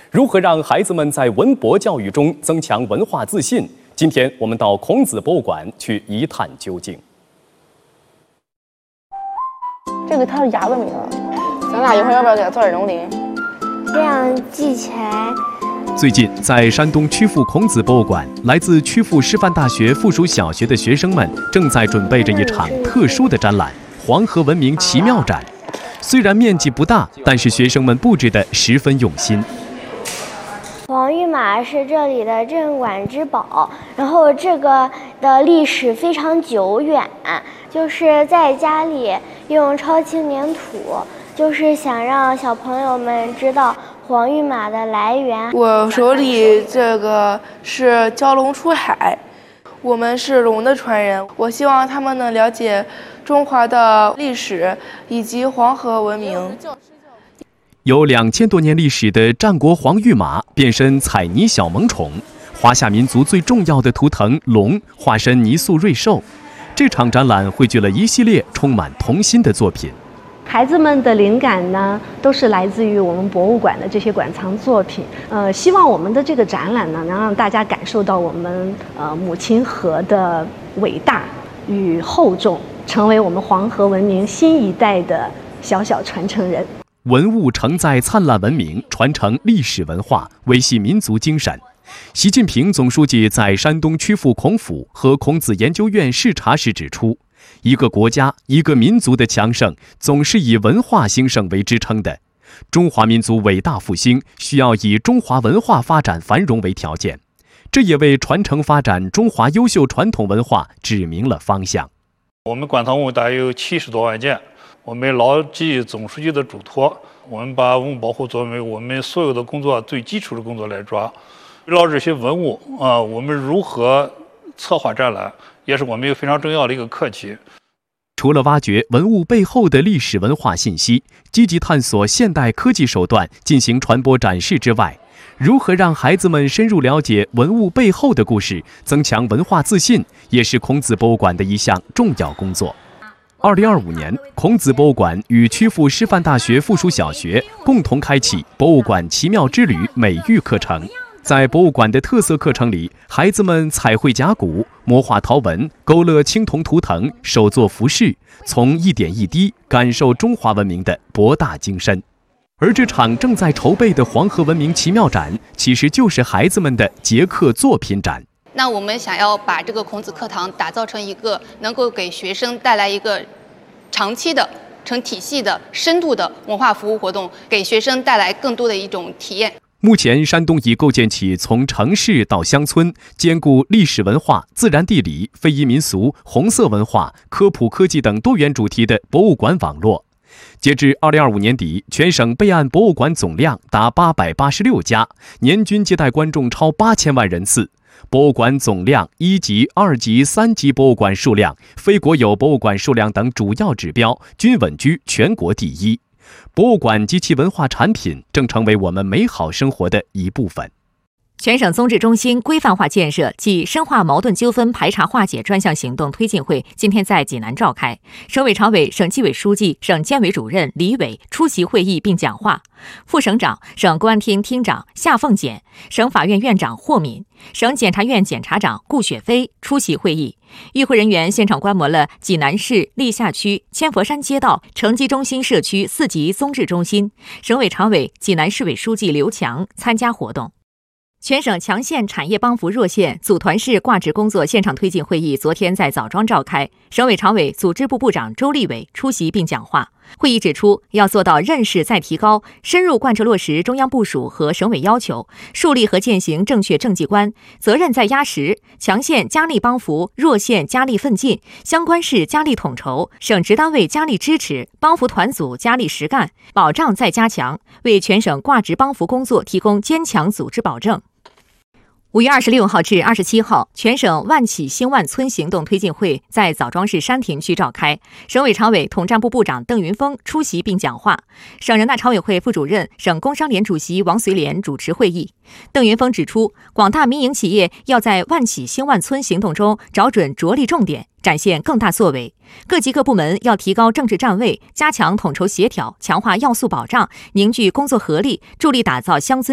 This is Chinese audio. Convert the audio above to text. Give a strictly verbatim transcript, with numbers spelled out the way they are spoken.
如何让孩子们在文博教育中增强文化自信？今天我们到孔子博物馆去一探究竟。 这个它是牙的名字，咱俩一会儿要不要给它做点熔灵？ 这样记起来。 最近，在山东曲阜孔子博物馆，来自曲阜师范大学附属小学的学生们正在准备着一场特殊的展览——黄河文明奇妙展。虽然面积不大，但是学生们布置得十分用心。 黄玉马是这里的镇馆之宝，然后这个的历史非常久远，就是在家里用超轻粘土，就是想让小朋友们知道黄玉马的来源。 我手里这个是蛟龙出海，我们是龙的传人。我希望他们能了解中华的历史以及黄河文明。 有两千多年历史的战国黄玉马变身彩泥小萌宠，华夏民族最重要的图腾龙化身泥塑瑞兽。这场展览汇聚了一系列充满童心的作品。 孩子们的灵感呢，都是来自于我们博物馆的这些馆藏作品。呃，希望我们的这个展览呢，能让大家感受到我们呃母亲河的伟大与厚重，成为我们黄河文明新一代的小小传承人。 文物承载灿烂文明，传承历史文化，维系民族精神。习近平总书记在山东曲阜孔府和孔子研究院视察时指出，一个国家、一个民族的强盛，总是以文化兴盛为支撑的。中华民族伟大复兴，需要以中华文化发展繁荣为条件。这也为传承发展中华优秀传统文化指明了方向。 我们馆藏物大约有七十多万件，我们牢记总书记的嘱托，我们把文物保护作为我们所有的工作最基础的工作来抓。围绕这些文物啊，我们如何策划展览，也是我们一个非常重要的一个课题。 除了挖掘文物背后的历史文化信息，积极探索现代科技手段进行传播展示之外，如何让孩子们深入了解文物背后的故事，增强文化自信，也是孔子博物馆的一项重要工作。二零二五年，孔子博物馆与曲阜师范大学附属小学共同开启博物馆奇妙之旅美育课程。在博物馆的特色课程里，孩子们彩绘甲骨、摹画陶文、勾勒青铜图腾、手作服饰，从一点一滴感受中华文明的博大精深。而这场正在筹备的黄河文明奇妙展，其实就是孩子们的结课作品展。 那我们想要把这个孔子课堂打造成一个能够给学生带来一个长期的、成体系的、深度的文化服务活动，给学生带来更多的一种体验。 目前，山东已构建起从城市到乡村，兼顾历史文化、自然地理、非遗民俗、红色文化、科普科技等多元主题的博物馆网络。截至二零二五年底，全省备案博物馆总量达八百八十六家，年均接待观众超八千万人次。博物馆总量、一级、二级、三级博物馆数量、非国有博物馆数量等主要指标均稳居全国第一。博物馆及其文化产品正成为我们美好生活的一部分。 全省综治中心规范化建设暨深化矛盾纠纷排查化解专项行动推进会今天在济南召开，省委常委、省纪委书记、省监委主任李伟出席会议并讲话。副省长、省公安厅厅长夏凤简、省法院院长霍敏、省检察院检察长顾雪飞出席会议。与会人员现场观摩了济南市历下区千佛山街道城基中心社区四级综治中心。省委常委、济南市委书记刘强参加活动。全省强县产业帮扶弱县组团式挂职工作现场推进会议昨天在枣庄召开，省委常委、组织部部长周立伟出席并讲话。会议指出，要做到认识再提高，深入贯彻落实中央部署和省委要求，树立和践行正确政绩观，责任在压实，强县加力帮扶，弱县加力奋进，相关市加力统筹，省直单位加力支持，帮扶团组加力实干，保障再加强，为全省挂职帮扶工作提供坚强组织保证。五月二十六号至二十七号，全省万企兴万村行动推进会在枣庄市山田区召开，省委常委、统战部部长邓云峰出席并讲话，省人大常委会副主任、省工商联主席王绥莲主持会议。邓云峰指出，广大民营企业要在万企兴万村行动中找准着力重点，展现更大作为。各级各部门要提高政治站位，加强统筹协调，强化要素保障，凝聚工作合力，助力打造乡村